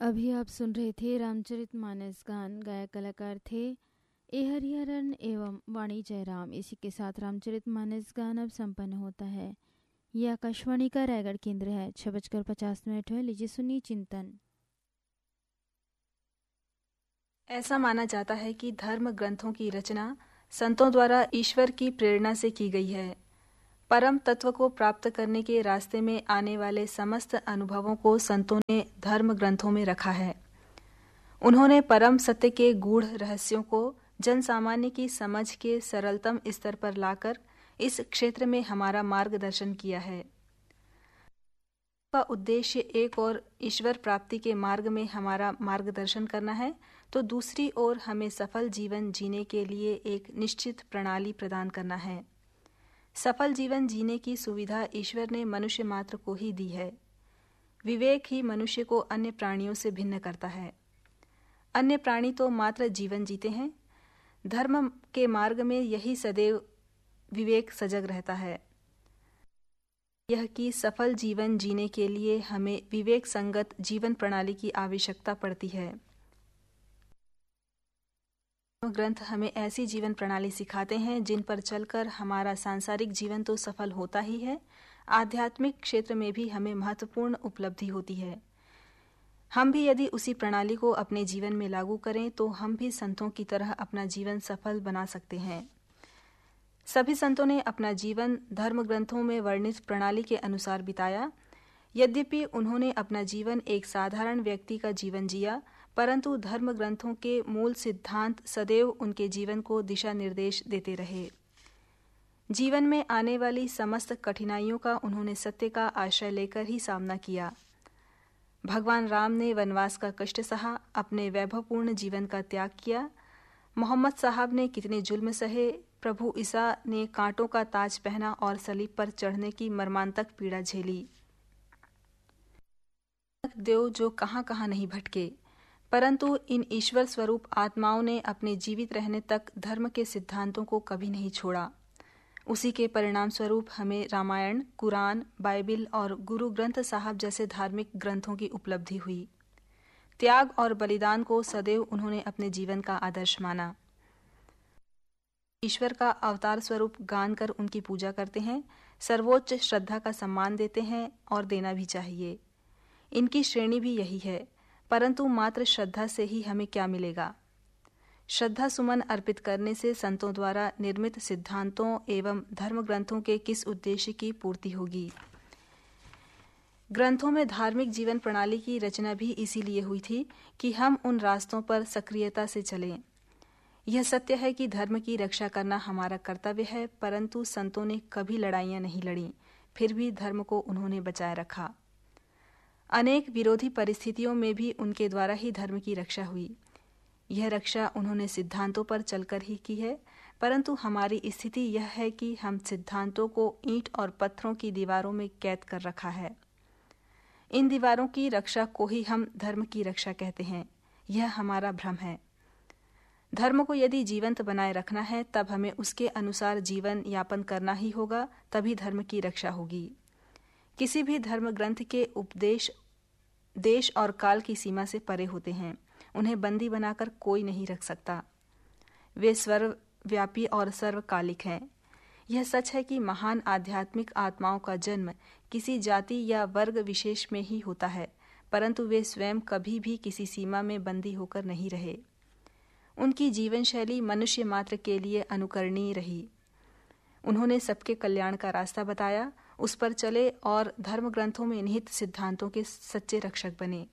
अभी आप सुन रहे थे रामचरितमानस गान। गायक कलाकार थे ए हरिहरन एवं वाणी जयराम। इसी के साथ रामचरितमानस गान अब संपन्न होता है। ये आकाशवाणी का रायगढ़ केंद्र है। 6:50 है। लीजिए सुनिए चिंतन। ऐसा माना जाता है कि धर्म ग्रंथों की रचना संतों द्वारा ईश्वर की प्रेरणा से की गई है। परम तत्व को प्राप्त करने के रास्ते में आने वाले समस्त अनुभवों को संतों ने धर्म ग्रंथों में रखा है। उन्होंने परम सत्य के गूढ़ रहस्यों को जन सामान्य की समझ के सरलतम स्तर पर लाकर इस क्षेत्र में हमारा मार्गदर्शन किया है। का उद्देश्य एक और ईश्वर प्राप्ति के मार्ग में हमारा मार्गदर्शन करना है, तो दूसरी ओर हमें सफल जीवन जीने के लिए एक निश्चित प्रणाली प्रदान करना है। सफल जीवन जीने की सुविधा ईश्वर ने मनुष्य मात्र को ही दी है। विवेक ही मनुष्य को अन्य प्राणियों से भिन्न करता है। अन्य प्राणी तो मात्र जीवन जीते हैं, धर्म के मार्ग में यही सदैव विवेक सजग रहता है। यह कि सफल जीवन जीने के लिए हमें विवेक संगत जीवन प्रणाली की आवश्यकता पड़ती है। ग्रंथ हमें ऐसी जीवन प्रणाली सिखाते हैं जिन पर चलकर हमारा सांसारिक जीवन तो सफल होता ही है, आध्यात्मिक क्षेत्र में भी हमें महत्वपूर्ण उपलब्धि होती है। हम भी यदि उसी प्रणाली को अपने जीवन में लागू करें तो हम भी संतों की तरह अपना जीवन सफल बना सकते हैं। सभी संतों ने अपना जीवन धर्म ग्रंथों में वर्णित प्रणाली के अनुसार बिताया। यद्यपि उन्होंने अपना जीवन एक साधारण व्यक्ति का जीवन जिया, परंतु धर्म ग्रंथों के मूल सिद्धांत सदैव उनके जीवन को दिशा निर्देश देते रहे। जीवन में आने वाली समस्त कठिनाइयों का उन्होंने सत्य का आश्रय लेकर ही सामना किया। भगवान राम ने वनवास का कष्ट सहा, अपने वैभवपूर्ण जीवन का त्याग किया। मोहम्मद साहब ने कितने जुल्म सहे। प्रभु ईसा ने कांटों का ताज पहना और सलीब पर चढ़ने की मर्मांतक पीड़ा झेली। देव जो कहां कहां नहीं भटके, परंतु इन ईश्वर स्वरूप आत्माओं ने अपने जीवित रहने तक धर्म के सिद्धांतों को कभी नहीं छोड़ा। उसी के परिणाम स्वरूप हमें रामायण, कुरान, बाइबिल और गुरु ग्रंथ साहब जैसे धार्मिक ग्रंथों की उपलब्धि हुई। त्याग और बलिदान को सदैव उन्होंने अपने जीवन का आदर्श माना। ईश्वर का अवतार स्वरूप गान कर उनकी पूजा करते हैं, सर्वोच्च श्रद्धा का सम्मान देते हैं और देना भी चाहिए। इनकी श्रेणी भी यही है, परंतु मात्र श्रद्धा से ही हमें क्या मिलेगा। श्रद्धा सुमन अर्पित करने से संतों द्वारा निर्मित सिद्धांतों एवं धर्म ग्रंथों के किस उद्देश्य की पूर्ति होगी। ग्रंथों में धार्मिक जीवन प्रणाली की रचना भी इसीलिए हुई थी कि हम उन रास्तों पर सक्रियता से चलें। यह सत्य है कि धर्म की रक्षा करना हमारा कर्तव्य है, परंतु संतों ने कभी लड़ाइयां नहीं लड़ी, फिर भी धर्म को उन्होंने बचाए रखा। अनेक विरोधी परिस्थितियों में भी उनके द्वारा ही धर्म की रक्षा हुई। यह रक्षा उन्होंने सिद्धांतों पर चलकर ही की है, परंतु हमारी स्थिति यह है कि हम सिद्धांतों को ईंट और पत्थरों की दीवारों में कैद कर रखा है। इन दीवारों की रक्षा को ही हम धर्म की रक्षा कहते हैं। यह हमारा भ्रम है। धर्म को यदि जीवंत बनाए रखना है, तब हमें उसके अनुसार जीवन यापन करना ही होगा, तभी धर्म की रक्षा होगी। किसी भी धर्म ग्रंथ के उपदेश देश और काल की सीमा से परे होते हैं। उन्हें बंदी बनाकर कोई नहीं रख सकता। वे सर्वव्यापी और सर्वकालिक हैं। यह सच है कि महान आध्यात्मिक आत्माओं का जन्म किसी जाति या वर्ग विशेष में ही होता है, परंतु वे स्वयं कभी भी किसी सीमा में बंदी होकर नहीं रहे। उनकी जीवन शैली मनुष्य मात्र के लिए अनुकरणीय रही। उन्होंने सबके कल्याण का रास्ता बताया, उस पर चले और धर्म ग्रंथों में निहित सिद्धांतों के सच्चे रक्षक बने।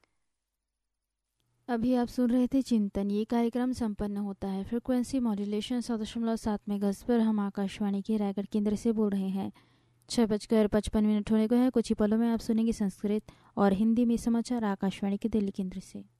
अभी आप सुन रहे थे चिंतन। ये कार्यक्रम संपन्न होता है फ्रिक्वेंसी मॉड्यूलेशन 100.7 मेगाहर्ट्ज पर। हम आकाशवाणी के रायगढ़ केंद्र से बोल रहे हैं। 6:55 होने को है। कुछ ही पलों में आप सुनेंगे संस्कृत और हिंदी में समाचार आकाशवाणी के दिल्ली केंद्र से।